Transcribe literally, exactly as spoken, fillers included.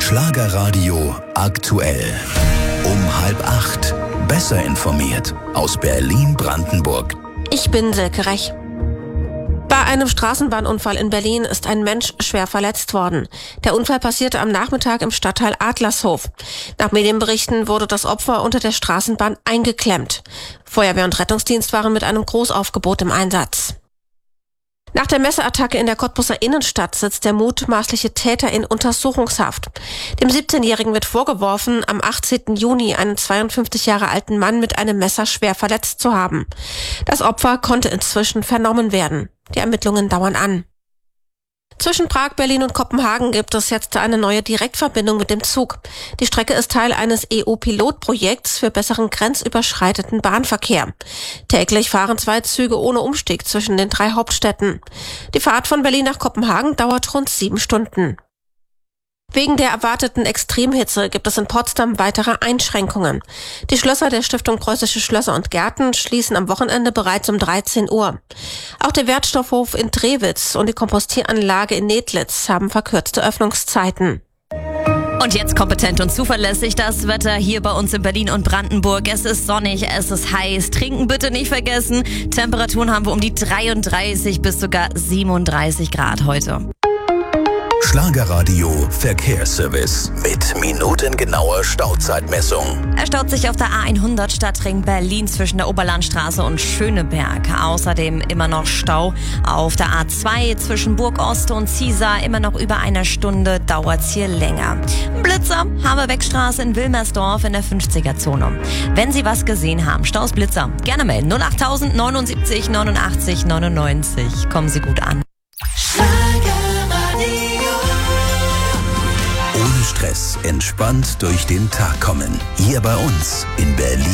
Schlagerradio aktuell. Um halb acht. Besser informiert aus Berlin-Brandenburg. Ich bin Silke Rech. Bei einem Straßenbahnunfall in Berlin ist ein Mensch schwer verletzt worden. Der Unfall passierte am Nachmittag im Stadtteil Adlershof. Nach Medienberichten wurde das Opfer unter der Straßenbahn eingeklemmt. Feuerwehr und Rettungsdienst waren mit einem Großaufgebot im Einsatz. Nach der Messerattacke in der Cottbuser Innenstadt sitzt der mutmaßliche Täter in Untersuchungshaft. Dem siebzehnjährigen wird vorgeworfen, am achtzehnten Juni einen zweiundfünfzig Jahre alten Mann mit einem Messer schwer verletzt zu haben. Das Opfer konnte inzwischen vernommen werden. Die Ermittlungen dauern an. Zwischen Prag, Berlin und Kopenhagen gibt es jetzt eine neue Direktverbindung mit dem Zug. Die Strecke ist Teil eines E U-Pilotprojekts für besseren grenzüberschreitenden Bahnverkehr. Täglich fahren zwei Züge ohne Umstieg zwischen den drei Hauptstädten. Die Fahrt von Berlin nach Kopenhagen dauert rund sieben Stunden. Wegen der erwarteten Extremhitze gibt es in Potsdam weitere Einschränkungen. Die Schlösser der Stiftung Preußische Schlösser und Gärten schließen am Wochenende bereits um dreizehn Uhr. Auch der Wertstoffhof in Drewitz und die Kompostieranlage in Nedlitz haben verkürzte Öffnungszeiten. Und jetzt kompetent und zuverlässig das Wetter hier bei uns in Berlin und Brandenburg. Es ist sonnig, es ist heiß. Trinken bitte nicht vergessen. Temperaturen haben wir um die dreiunddreißig bis sogar siebenunddreißig Grad heute. Schlagerradio Verkehrsservice mit minutengenauer Stauzeitmessung. Er staut sich auf der A hundert Stadtring Berlin zwischen der Oberlandstraße und Schöneberg. Außerdem immer noch Stau auf der A zwei zwischen Burgost und Ziesar. Immer noch über eine Stunde dauert's hier länger. Blitzer, Haberbeckstraße in Wilmersdorf in der fünfziger-Zone. Wenn Sie was gesehen haben, Staus Blitzer, gerne melden. null acht neunundsiebzig neunundachtzig neunundneunzig. Kommen Sie gut an. Ohne Stress, entspannt durch den Tag kommen. Hier bei uns in Berlin.